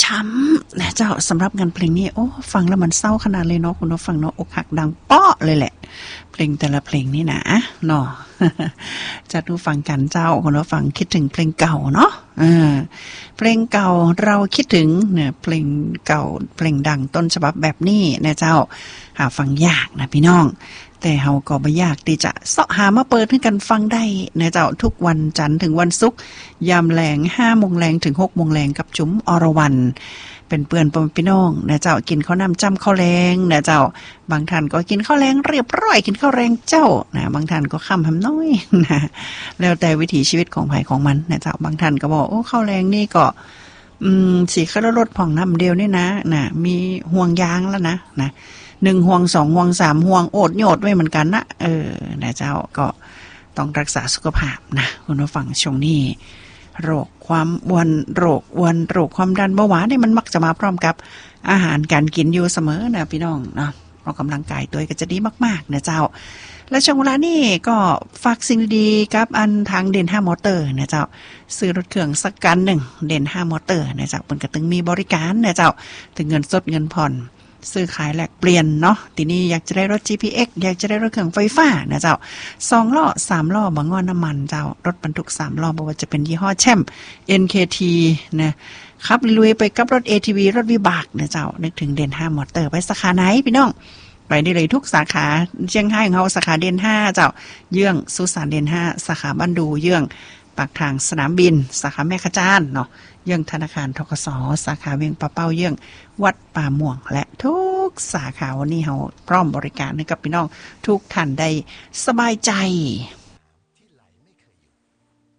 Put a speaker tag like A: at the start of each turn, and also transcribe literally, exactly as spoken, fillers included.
A: ช้ำนะเจ้าสำหรับงานเพลงนี้โอ้ฟังแล้วมันเศร้าขนาดเลยเนาะคุณผู้ฟังเนาะอกหักดังเปาะเลยแหละเพลงแต่ละเพลงนี่นะเนาะจะดูฟังกันเจ้าคุณผู้ฟังคิดถึงเพลงเก่าเนาะอ่าเพลงเก่าเราคิดถึงเนี่ยเพลงเก่าเพลงดังต้นฉบับแบบนี้นะเจ้าหาฟังยากนะพี่น้องแต่เฮาก็บ่ยากที่จะเสาะหามาเปิดให้กันฟังได้นะเจ้าทุกวันจันทร์ถึงวันศุกร์ยามแลง ห้าโมงแลงถึง หกโมงแลงกับจุ๋มอรวรรณเป็นเปื้อนปมพี่น้องนะเจ้ากินข้าวน้ำจ้ำข้าวแรงนะเจ้าบางท่านก็กินข้าวแรงเรียบร้อยกินข้าวแรงเจ้านะบางท่านก็ค่ำหำน้อยนะแล้วแต่วิถีชีวิตของไผของมันนะเจ้าบางท่านก็บอกโอ้ข้าวแรงนี่ก็อืมสีข้าวรสผ่องน้ำเดียวนี่นะนะมีห่วงยางแล้วนะนะหนึ่งห่วงสองห่วงสามห่วงโอดโยดไว้เหมือนกันนะเออนะเจ้าก็ต้องรักษาสุขภาพนะคุณผู้ฟังช่วงนี้โรคความอ้วนโรคอ้วนโรคความดันเบาหวานนี่มันมักจะมาพร้อมกับอาหารการกินอยู่เสมอนะพี่น้องเนาะออกกำลังกายตัวก็จะดีมากๆนะเจ้าและช่วงเวลานี้ก็ฝากสิ่งดีๆกับอันทางเด่นห้ามอเตอร์นะเจ้าซื้อรถเครื่องสักคันหนึ่งเด่นห้ามอเตอร์นะเจ้าเพิ่นก็ตึงมีบริการนะเจ้าถึงเงินสดเงินผ่อนซื้อขายแลกเปลี่ยนเนาะทีนี้อยากจะได้รถ จี พี เอ็กซ์ อยากจะได้รถเครื่องไฟฟ้านะเจ้าสองล้อสามล้อบางงอนน้ำมันเจ้ารถบรรทุกสามล้อบ่ว่าจะเป็นยี่ห้อแชมป์ เอ็น เค ที นะขับลุยไปกับรถ เอ ที วี รถวิบากนะเจ้านึกถึงเด่นห้ามอเตอร์ไปสาขาไหนพี่น้องไปได้เลยทุกสาขาเชียงรายของเฮาสาขาเด่นห้าเจ้าเยื่องสุสานเด่นห้าสาขาบ้านดูเยื่องปากทางสนามบินสาขาแม่ขจานเนาะเยื่องธนาคารธกส.สาขาเวียงปะเป้าเยื่องวัดป่าม่วงและทุกสาขาวันนี้เฮาพร้อมบริการให้กับพี่น้องทุกท่านได้สบายใจ